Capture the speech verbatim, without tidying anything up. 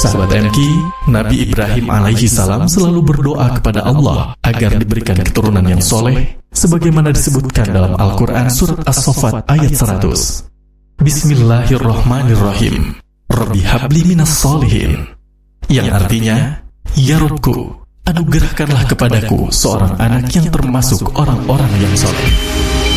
Sahabat M K, Nabi Ibrahim alaihi salam selalu berdoa kepada Allah agar diberikan keturunan yang soleh, sebagaimana disebutkan dalam Al-Quran surat As-Saffat ayat seratus. Bismillahirrahmanirrahim. Rabbi habli minas solihin. Yang artinya, ya Robku, anugerahkanlah kepadaku seorang anak yang termasuk orang-orang yang soleh.